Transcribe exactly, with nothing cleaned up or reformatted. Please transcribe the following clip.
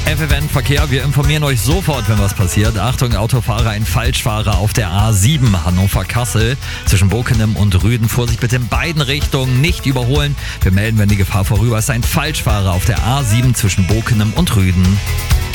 F F N Verkehr, wir informieren euch sofort, wenn was passiert. Achtung, Autofahrer, ein Falschfahrer auf der A sieben Hannover-Kassel zwischen Bockenem und Rüden. Vorsicht bitte in beiden Richtungen, nicht überholen. Wir melden, wenn die Gefahr vorüber ist. Ein Falschfahrer auf der A sieben zwischen Bockenem und Rüden.